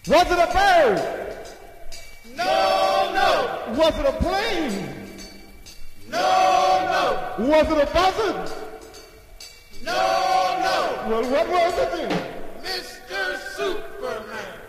Was it a bird? No, no. Was it a plane? No, no. Was it a buzzard? No, no. Well, what was it then? Mr. Superman.